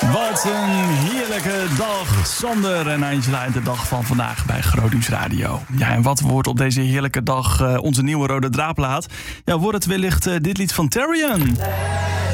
Wat een heerlijke dag, Sander en Angela, de dag van vandaag bij Groot Radio. Ja, en wat wordt op deze heerlijke dag onze nieuwe rode draadplaat? Ja, wordt het wellicht dit lied van Terrian?